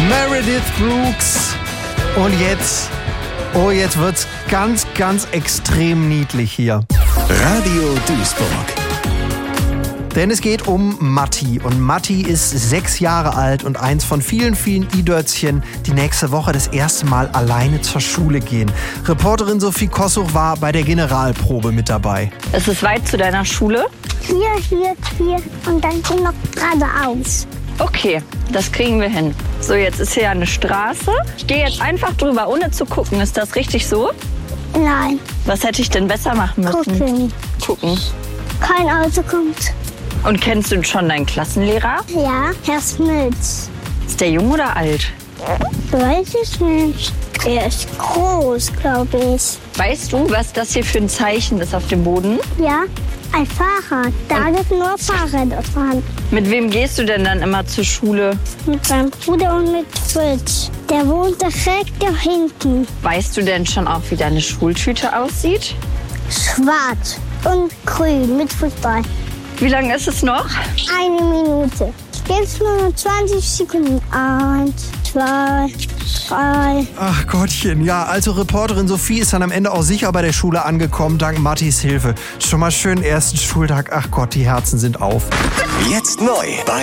Meredith Brooks. Und jetzt wird's ganz, ganz extrem niedlich hier. Radio Duisburg. Denn es geht um Matti. Und Matti ist 6 Jahre alt und eins von vielen, vielen I-Dörzchen, die nächste Woche das erste Mal alleine zur Schule gehen. Reporterin Sophie Kossuch war bei der Generalprobe mit dabei. Ist es weit zu deiner Schule? Hier und dann noch geradeaus. Okay, das kriegen wir hin. So, jetzt ist hier eine Straße. Ich gehe jetzt einfach drüber, ohne zu gucken. Ist das richtig so? Nein, Was hätte ich denn besser machen müssen? gucken. Gucken. Kein Auto kommt. Und kennst du schon deinen Klassenlehrer? Ja, Herr Smits. Ist der jung oder alt? Weiß ich nicht. Er ist groß, glaube ich. Weißt du, was das hier für ein Zeichen ist auf dem Boden? Ja, ein Fahrrad. Da gibt nur Fahrräder fahren. Mit wem gehst du denn dann immer zur Schule? Mit seinem Bruder und mit Fritz. Der wohnt direkt da hinten. Weißt du denn schon auch, wie deine Schultüte aussieht? Schwarz und grün mit Fußball. Wie lange ist es noch? 1 Minute. Jetzt nur noch 20 Sekunden. 1, 2, 3. Ach Gottchen, ja, also Reporterin Sophie ist dann am Ende auch sicher bei der Schule angekommen, dank Mattis Hilfe. Schon mal schönen ersten Schultag. Ach Gott, die Herzen sind auf. Jetzt neu bei